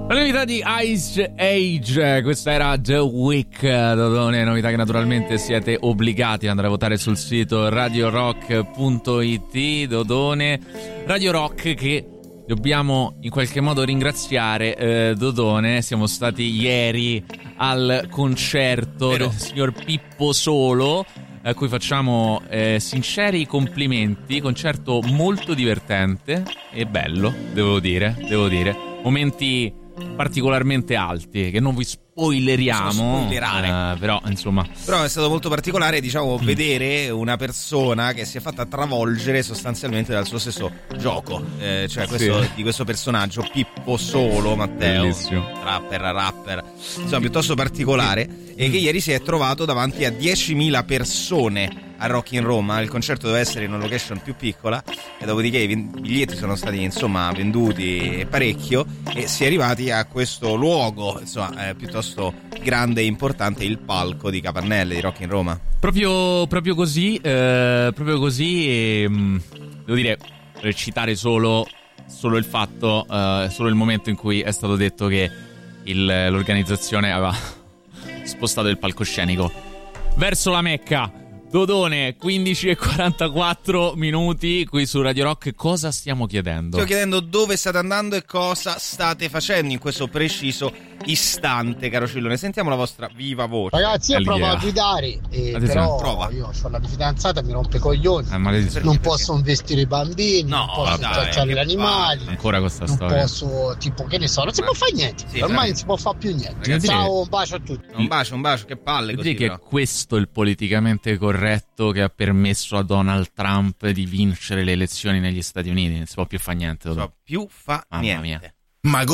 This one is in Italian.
La novità di Ice Age, questa era The Week, Dodone, novità che naturalmente siete obbligati ad andare a votare sul sito radiorock.it. Dodone, Radio Rock che dobbiamo in qualche modo ringraziare. Dodone, siamo stati ieri al concerto del signor Pippo Solo, a cui facciamo sinceri complimenti. Concerto molto divertente e bello, devo dire. Momenti particolarmente alti che non vi spoileriamo, però insomma. Però è stato molto particolare, diciamo, vedere una persona che si è fatta travolgere sostanzialmente dal suo stesso gioco, cioè questo, di questo personaggio Pippo Solo, Matteo. Bellissimo. rapper, insomma piuttosto particolare, e che ieri si è trovato davanti a 10.000 persone a Rock in Roma. Il concerto doveva essere in una location più piccola e dopodiché i biglietti sono stati insomma venduti parecchio e si è arrivati a questo luogo insomma piuttosto grande e importante, il palco di Capannelle di Rock in Roma. Proprio così, e devo dire, per citare solo il fatto, solo il momento in cui è stato detto che l'organizzazione aveva spostato il palcoscenico verso la Mecca. Dodone, 15:44 qui su Radio Rock. Cosa stiamo chiedendo? Stiamo chiedendo dove state andando e cosa state facendo in questo preciso istante, caro Cillone. Sentiamo la vostra viva voce. Ragazzi, io provo a guidare, però io ho la fidanzata, mi rompe i coglioni. Non posso investire i bambini, non posso tracciare gli animali. Ancora questa non storia. Posso, tipo, che ne so, non si può fare niente. Sì, ormai non si può fare più niente. Ragazzi, ciao, un bacio a tutti. Un bacio, che palle così. Che è questo il politicamente corretto che ha permesso a Donald Trump di vincere le elezioni negli Stati Uniti. Non si può più fare niente. Non si può più fa niente. Mia. Mago